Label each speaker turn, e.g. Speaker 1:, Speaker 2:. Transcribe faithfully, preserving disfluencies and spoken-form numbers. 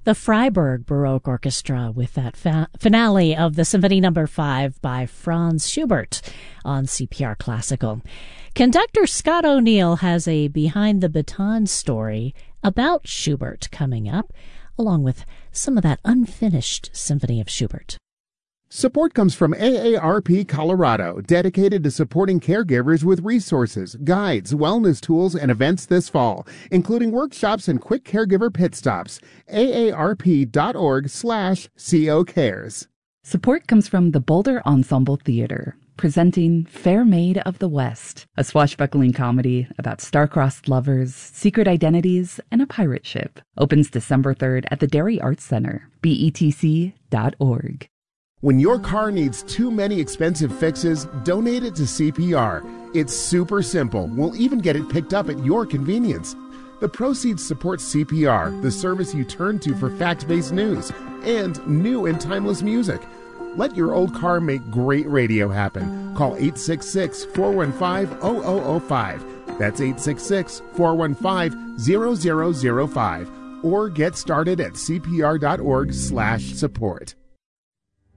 Speaker 1: The Freiburg Baroque Orchestra with that fa- finale of the Symphony Number five by Franz Schubert on C P R Classical. Conductor Scott O'Neill has a Behind the Baton story about Schubert coming up, along with some of that unfinished Symphony of Schubert.
Speaker 2: Support comes from A A R P Colorado, dedicated to supporting caregivers with resources, guides, wellness tools, and events this fall, including workshops and quick caregiver pit stops. A A R P dot org slash C O cares.
Speaker 3: Support comes from the Boulder Ensemble Theater, presenting Fair Maid of the West, a swashbuckling comedy about star-crossed lovers, secret identities, and a pirate ship. Opens December third at the Dairy Arts Center, B E T C dot org.
Speaker 2: When your car needs too many expensive fixes, donate it to C P R. It's super simple. We'll even get it picked up at your convenience. The proceeds support C P R, the service you turn to for fact-based news and new and timeless music. Let your old car make great radio happen. Call eight six six, four one five, zero zero zero five. That's eight six six, four one five, zero zero zero five. Or get started at C P R dot org slash support.